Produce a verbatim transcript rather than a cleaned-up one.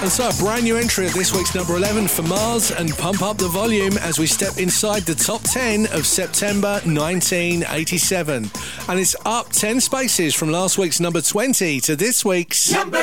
And so a brand new entry at this week's number eleven for Mars and Pump Up the Volume as we step inside the top ten of September nineteen eighty-seven. And it's up ten spaces from last week's number twenty to this week's number